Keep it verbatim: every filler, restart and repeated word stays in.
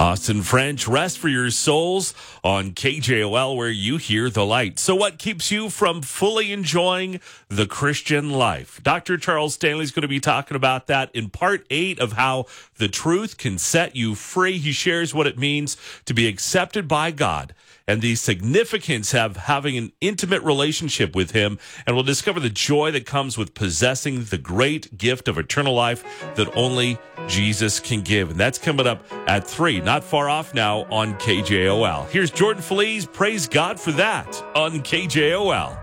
Austin French, rest for your souls on K J O L, where you hear the light. So what keeps you from fully enjoying the Christian life? Doctor Charles Stanley is going to be talking about that in part eight of how the truth can set you free. He shares what it means to be accepted by God and the significance of having an intimate relationship with him. And we'll discover the joy that comes with possessing the great gift of eternal life that only Jesus can give. And that's coming up at three, not far off now on K J O L. Here's Jordan Feliz. Praise God for that on K J O L.